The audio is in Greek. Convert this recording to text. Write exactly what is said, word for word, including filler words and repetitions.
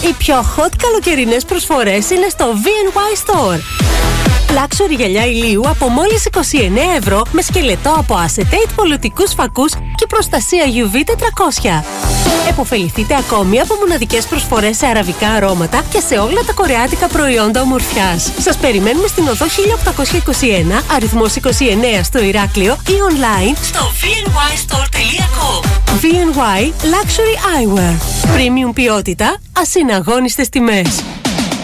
Οι πιο hot καλοκαιρινές προσφορές είναι στο βι εν γουάι Store. Luxury γυαλιά ηλίου από μόλις είκοσι εννέα ευρώ με σκελετό από acetate πολιτικούς φακούς και προστασία γιου βι τετρακόσια. Εποφεληθείτε ακόμη από μοναδικές προσφορές σε αραβικά αρώματα και σε όλα τα κορεάτικα προϊόντα ομορφιάς. Σας περιμένουμε στην οδό χίλια οκτακόσια είκοσι ένα, αριθμός είκοσι εννέα στο Ηράκλειο ή online στο βι εν γουάι στορ τελεία κομ. βι εν γουάι Luxury Eyewear. Premium ποιότητα, ασυναγώνιστες τιμές.